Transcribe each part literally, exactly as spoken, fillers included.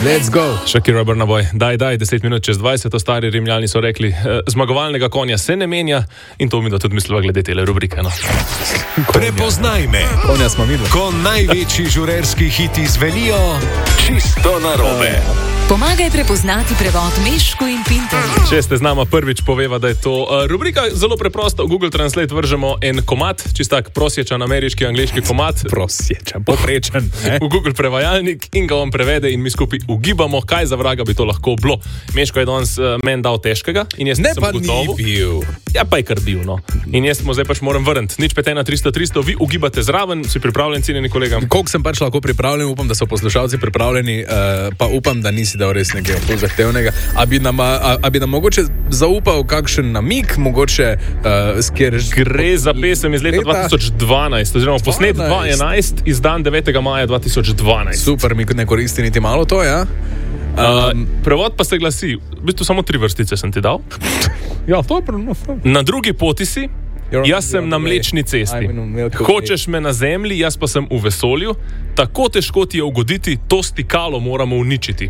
Let's go. Shakira Bernaboj, daj, daj, deset minut čez dvajset, to stari Rimljani so rekli, eh, zmagovalnega konja se ne menja in to mi da tudi misliva glede tele rubrike. No. Prepoznaj me, Konja smo videli. ko največji žurerski hiti zvenijo čisto narobe. Pomagaj prepoznati prevod Mešku in Pinterju. Če ste z nama prvič, poveva, da je to uh, rubrika zelo preprosta. V Google Translate vržemo en komad, čistak prosječan ameriški, angliški komad. Prosječan, poprečen. V Google prevajalnik in ga on prevede in mi skupaj ugibamo, kaj za vraga bi to lahko bilo. Meško je danes uh, men dal težkega in jaz Ne sem pa ni gotovo. bil. Ja, pa je kar bil, no. In jaz mu zdaj pač moram vrniti. Nič pet ena tristo tristo, vi ugibate zraven, si pripravljen, cenjeni kolega? Koliko sem pač lahko pripravljen, upam, da so poslušalci pripravljeni, uh, pa upam, da nisi dal res nekaj bolj zahtevnega. A bi nam, a, a bi nam mogoče zaupal kakšen namig, mogoče uh, skjer... Gre za pesem iz leta, Leta? dva tisoč dvanajst, oziroma posnet dvanajst. dva enajst, izdan devetega maja dva tisoč dvanajst. Super, mi ne koristi niti malo to, ja? Um, prevod pa se glasi, v bistvu samo tri vrstice sem ti dal. Ja, to je prav. Na drugi poti si, You're- jaz sem you're na on the way. Mlečni cesti. I'm in Milky Way. Hočeš me na zemlji, jaz pa sem v vesolju. Tako težko ti je ugoditi, to stikalo moramo uničiti.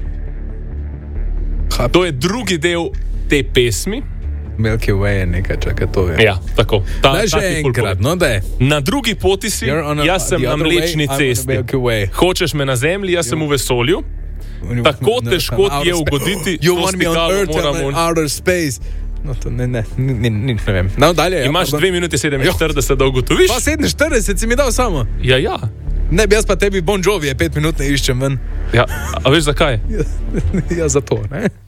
Ha, To je drugi del te pesmi. Milky Way je nekaj, čakaj, to je. Ja, tako. Ta, Daj ta še ti ful enkrat, pove. no daj. Na drugi poti si, You're on a- jaz sem the na other way, Mlečni I'm on the cesti. Milky Way. Hočeš me na zemlji, jaz sem v vesolju. Tako No, težko ti je outer spa- ugoditi, You to want me on stikalo Earth moramo and un- outer space. No, to ne, ne, ne, ne, ne vem. No, dalje. Ja, Imaš pardon. dve minuti sedeminštirideset, da ugotoviš? Pa sedeminštirideset si mi dal samo. Ja, ja. Ne bi jaz pa tebi Bon Jovi, je pet minut ne iščem ven. Ja, a veš zakaj? Ja, za to, ne?